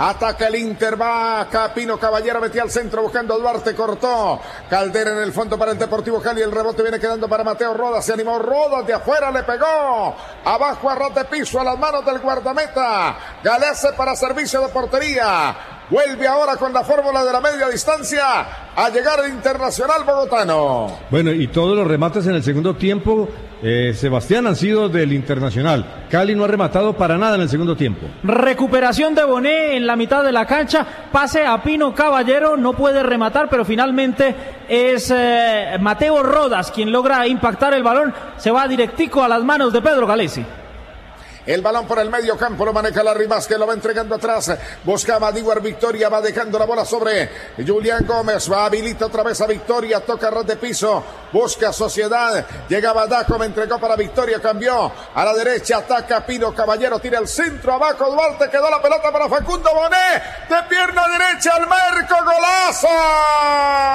Ataca el Inter, va Pino Caballero, metía al centro buscando a Duarte, cortó. Caldera en el fondo para el Deportivo Cali, el rebote viene quedando para Mateo Rodas, se animó Rodas, de afuera le pegó. Abajo a ras de piso a las manos del guardameta. Galese para servicio de portería. Vuelve ahora con la fórmula de la media distancia a llegar el Internacional bogotano. Bueno, y todos los remates en el segundo tiempo, Sebastián, han sido del Internacional. Cali no ha rematado para nada en el segundo tiempo. Recuperación de Bonet en la mitad de la cancha, pase a Pino Caballero, no puede rematar, pero finalmente es Mateo Rodas quien logra impactar el balón, se va directico a las manos de Pedro Galese. El balón por el medio campo lo maneja Larry Vázquez, lo va entregando atrás. Buscaba a Diguar Victoria, va dejando la bola sobre Julián Gómez. Va, habilita otra vez a Victoria, toca ras de piso, busca Sociedad. Llegaba Daco, me entregó para Victoria, cambió a la derecha, ataca Pino Caballero, tira el centro abajo. Duarte, quedó la pelota para Facundo Bonet. De pierna derecha al marco, golazo.